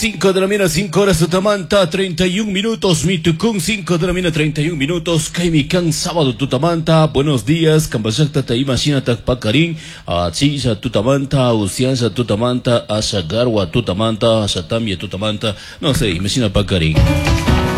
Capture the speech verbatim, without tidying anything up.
cinco de la mañana, cinco horas Tutamanta, treinta y un minutos, Mitucún, cinco de la mañana, treinta y un minutos, Kaimikan, sábado Tutamanta, buenos días, Kambashakta Taimashina Takpakarin, Achisha Tutamanta, Usianza Tutamanta, Ashagarwa Tutamanta, Ashatamia Tutamanta, no sé, Imashina Pakarin.